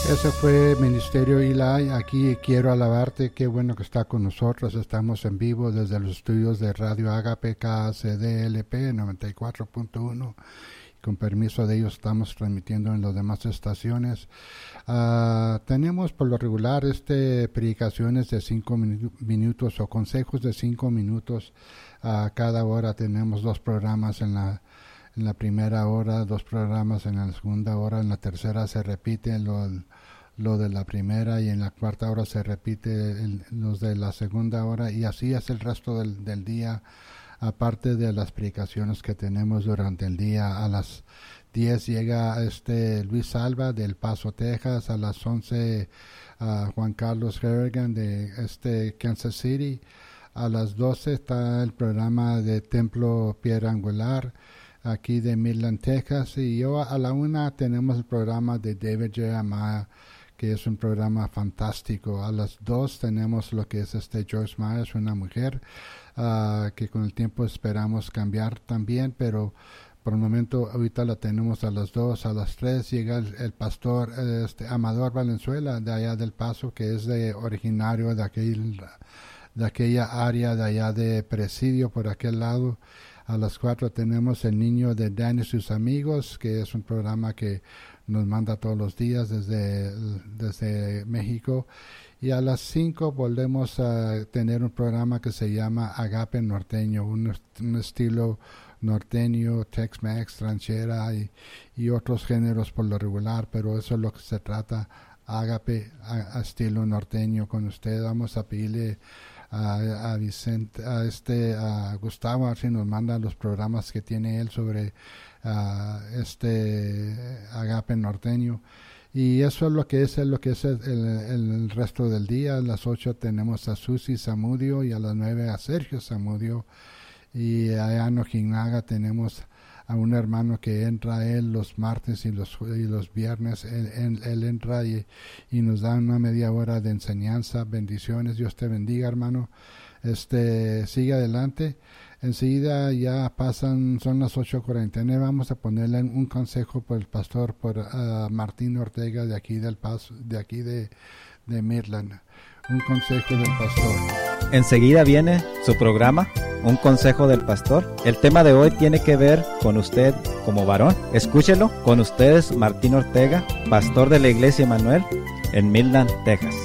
Ese fue Ministerio Eli. Aquí quiero alabarte. Qué bueno que está con nosotros. Estamos en vivo desde los estudios de Radio Agape KCDLP 94.1. Con permiso de ellos estamos transmitiendo en las demás estaciones. Tenemos por lo regular predicaciones de 5 minutos o consejos de 5 minutos. Cada hora tenemos 2 programas en la primera hora, 2 programas en la segunda hora, en la tercera se repite lo de la primera y en la cuarta hora se repite los de la segunda hora, y así es el resto del día, aparte de las predicaciones que tenemos durante el día. A las 10 llega Luis Salva del Paso, Texas. A las 11 Juan Carlos Harrigan de Kansas City. A las 12 está el programa de Templo Piedra Angular aquí de Midland, Texas, y a la 1 tenemos el programa de David Jeremiah, que es un programa fantástico. A las 2 tenemos lo que es Joyce Myers, una mujer que con el tiempo esperamos cambiar también, pero por el momento ahorita la tenemos a las 2. A las 3 llega el pastor Amador Valenzuela de allá del Paso, que es originario de aquella área de allá de Presidio, por aquel lado. A las 4 tenemos El Niño de Dan y sus amigos, que es un programa que nos manda todos los días desde México. Y a las 5 volvemos a tener un programa que se llama Agape Norteño, un estilo norteño, Tex-Mex, ranchera y otros géneros por lo regular, pero eso es lo que se trata, Agape a estilo norteño. Con usted vamos a pedirle a Vicente, a Gustavo, a ver si nos manda los programas que tiene él sobre Agape Norteño. Y eso es lo que es el resto del día. A las 8 tenemos a Susi Zamudio y a las 9 a Sergio Zamudio. Y allá en Ojinaga tenemos a un hermano que entra él los martes y los viernes. Él entra y nos da una media hora de enseñanza. Bendiciones, Dios te bendiga, hermano. Sigue adelante. Enseguida ya son las 8:49. Vamos a ponerle un consejo por el pastor, por Martín Ortega de aquí del Paso, de aquí de Midland. Un consejo del pastor. Enseguida viene su programa, Un Consejo del Pastor. El tema de hoy tiene que ver con usted como varón. Escúchelo. Con ustedes, Martín Ortega, pastor de la Iglesia Emmanuel en Midland, Texas.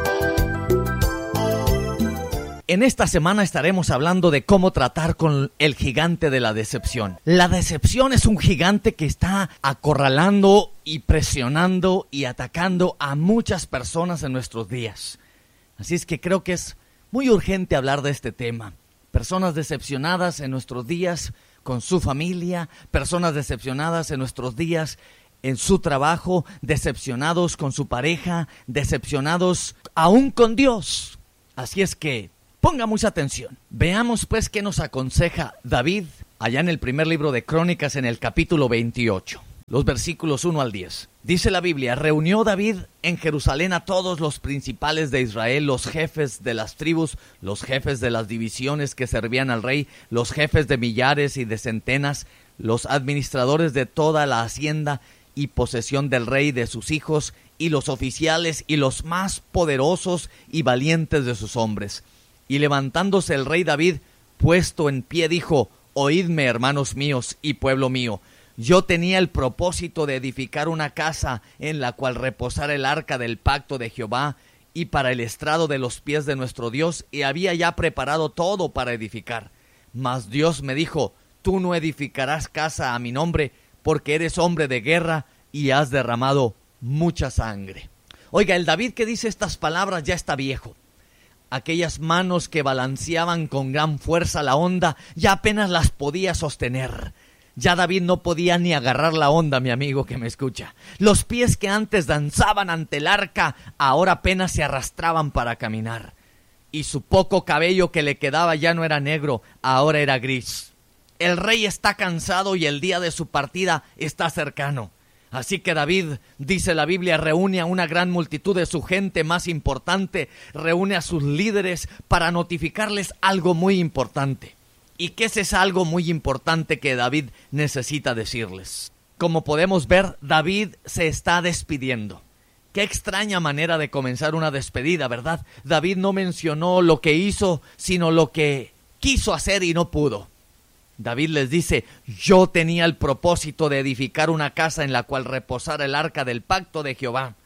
En esta semana estaremos hablando de cómo tratar con el gigante de la decepción. La decepción es un gigante que está acorralando y presionando y atacando a muchas personas en nuestros días. Así es que creo que es muy urgente hablar de este tema. Personas decepcionadas en nuestros días con su familia, personas decepcionadas en nuestros días en su trabajo, decepcionados con su pareja, decepcionados aún con Dios. Así es que ponga mucha atención. Veamos pues qué nos aconseja David allá en el primer libro de Crónicas, en el capítulo 28, los versículos 1 al 10. Dice la Biblia: reunió David en Jerusalén a todos los principales de Israel, los jefes de las tribus, los jefes de las divisiones que servían al rey, los jefes de millares y de centenas, los administradores de toda la hacienda y posesión del rey, de sus hijos, y los oficiales y los más poderosos y valientes de sus hombres. Y levantándose el rey David, puesto en pie, dijo: oídme, hermanos míos y pueblo mío. Yo tenía el propósito de edificar una casa en la cual reposara el arca del pacto de Jehová, y para el estrado de los pies de nuestro Dios, y había ya preparado todo para edificar. Mas Dios me dijo: tú no edificarás casa a mi nombre, porque eres hombre de guerra y has derramado mucha sangre. Oiga, el David que dice estas palabras ya está viejo. Aquellas manos que balanceaban con gran fuerza la onda, ya apenas las podía sostener. Ya David no podía ni agarrar la onda, mi amigo que me escucha. Los pies que antes danzaban ante el arca, ahora apenas se arrastraban para caminar. Y su poco cabello que le quedaba ya no era negro, ahora era gris. El rey está cansado y el día de su partida está cercano. Así que David, dice la Biblia, reúne a una gran multitud de su gente más importante, reúne a sus líderes para notificarles algo muy importante. ¿Y qué es ese algo muy importante que David necesita decirles? Como podemos ver, David se está despidiendo. Qué extraña manera de comenzar una despedida, ¿verdad? David no mencionó lo que hizo, sino lo que quiso hacer y no pudo. David les dice, yo tenía el propósito de edificar una casa en la cual reposara el arca del pacto de Jehová.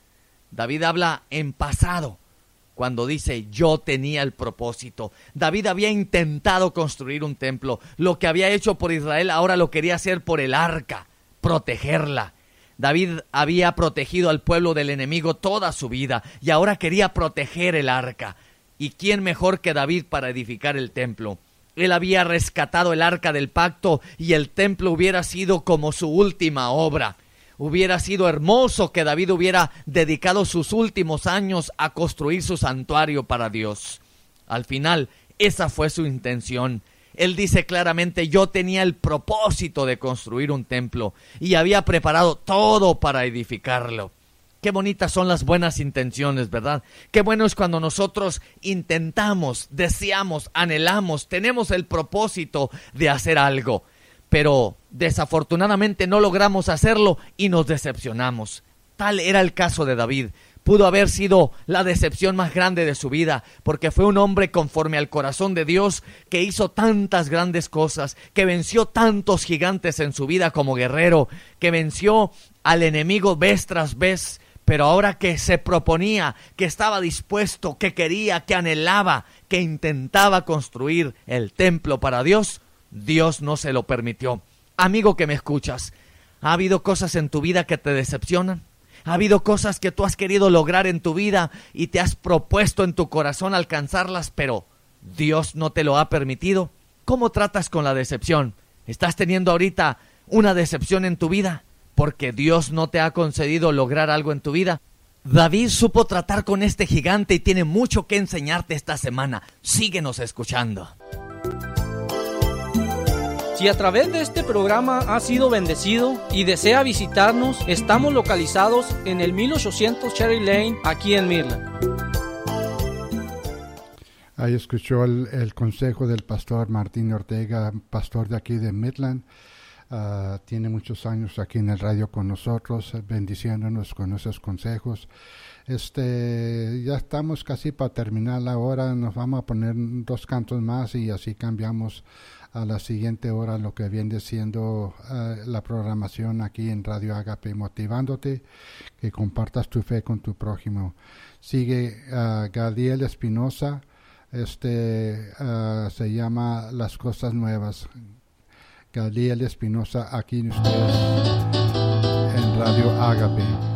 David habla en pasado cuando dice, yo tenía el propósito. David había intentado construir un templo. Lo que había hecho por Israel ahora lo quería hacer por el arca, protegerla. David había protegido al pueblo del enemigo toda su vida y ahora quería proteger el arca. ¿Y quién mejor que David para edificar el templo? Él había rescatado el arca del pacto y el templo hubiera sido como su última obra. Hubiera sido hermoso que David hubiera dedicado sus últimos años a construir su santuario para Dios. Al final, esa fue su intención. Él dice claramente, yo tenía el propósito de construir un templo y había preparado todo para edificarlo. Qué bonitas son las buenas intenciones, ¿verdad? Qué bueno es cuando nosotros intentamos, deseamos, anhelamos, tenemos el propósito de hacer algo, pero desafortunadamente no logramos hacerlo y nos decepcionamos. Tal era el caso de David. Pudo haber sido la decepción más grande de su vida, porque fue un hombre conforme al corazón de Dios, que hizo tantas grandes cosas, que venció tantos gigantes en su vida como guerrero, que venció al enemigo vez tras vez, pero ahora que se proponía, que estaba dispuesto, que quería, que anhelaba, que intentaba construir el templo para Dios, Dios no se lo permitió. Amigo que me escuchas, ¿ha habido cosas en tu vida que te decepcionan? ¿Ha habido cosas que tú has querido lograr en tu vida y te has propuesto en tu corazón alcanzarlas, pero Dios no te lo ha permitido? ¿Cómo tratas con la decepción? ¿Estás teniendo ahorita una decepción en tu vida porque Dios no te ha concedido lograr algo en tu vida? David supo tratar con este gigante y tiene mucho que enseñarte esta semana. Síguenos escuchando. Si a través de este programa ha sido bendecido y desea visitarnos, estamos localizados en el 1800 Cherry Lane, aquí en Midland. Ahí escuchó el consejo del pastor Martín Ortega, pastor de aquí de Midland. Tiene muchos años aquí en el radio con nosotros, bendiciéndonos con esos consejos. Ya estamos casi para terminar la hora, nos vamos a poner 2 cantos más y así cambiamos a la siguiente hora lo que viene siendo la programación aquí en Radio Agape, motivándote que compartas tu fe con tu prójimo. Sigue Gadiel Espinosa, se llama Las Cosas Nuevas. Gadiel Espinosa, aquí en ustedes en Radio Agape.